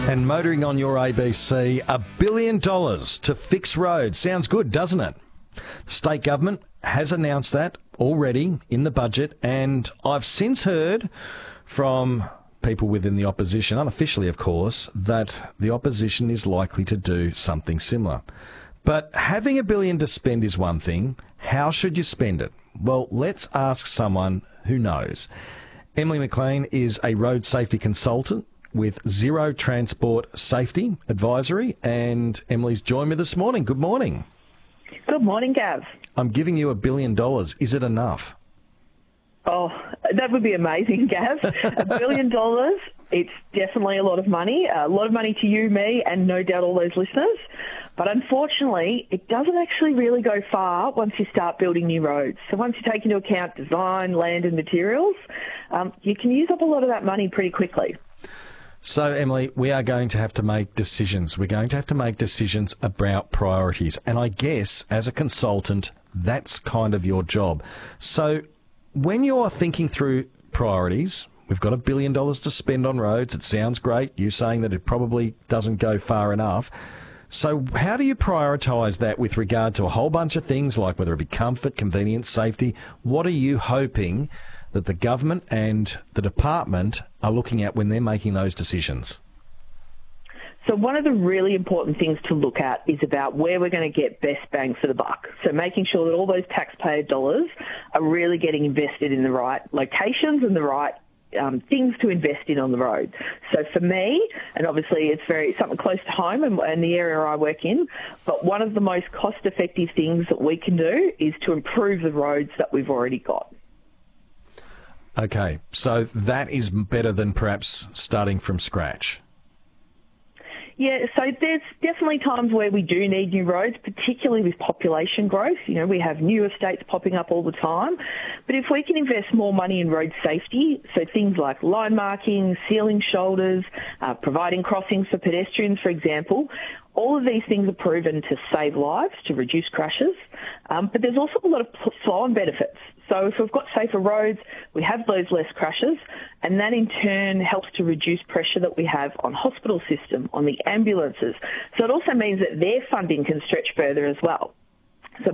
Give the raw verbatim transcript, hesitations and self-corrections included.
And motoring on your A B C, a billion dollars to fix roads. Sounds good, doesn't it? The state government has announced that already in the budget, and I've since heard from people within the opposition, unofficially of course, that the opposition is likely to do something similar. But having a billion to spend is one thing. How should you spend it? Well, let's ask someone who knows. Emily McLean is a road safety consultant with Zero Transport Safety Advisory, and Emily's joined me this morning. Good morning. Good morning, Gav. I'm giving you a billion dollars. Is it enough? Oh, that would be amazing, Gav. A billion dollars, it's definitely a lot of money. A lot of money to you, me, and no doubt all those listeners. But unfortunately, it doesn't actually really go far once you start building new roads. So once you take into account design, land and materials, um, you can use up a lot of that money pretty quickly. So, Emily, we are going to have to make decisions. We're going to have to make decisions about priorities. And I guess, as a consultant, that's kind of your job. So when you're thinking through priorities, we've got a billion dollars to spend on roads. It sounds great. You saying that it probably doesn't go far enough. So how do you prioritise that with regard to a whole bunch of things, like whether it be comfort, convenience, safety? What are you hoping that the government and the department are looking at when they're making those decisions? So one of the really important things to look at is about where we're going to get best bang for the buck. So making sure that all those taxpayer dollars are really getting invested in the right locations and the right um, things to invest in on the road. So for me, and obviously it's very something close to home and, and the area I work in, but one of the most cost-effective things that we can do is to improve the roads that we've already got. Okay, so that is better than perhaps starting from scratch. Yeah, so there's definitely times where we do need new roads, particularly with population growth. You know, we have new estates popping up all the time. But if we can invest more money in road safety, so things like line marking, sealing shoulders, uh, providing crossings for pedestrians, for example, all of these things are proven to save lives, to reduce crashes. Um, but there's also a lot of flow-on benefits. So if we've got safer roads, we have those less crashes, and that in turn helps to reduce pressure that we have on hospital system, on the ambulances. So it also means that their funding can stretch further as well.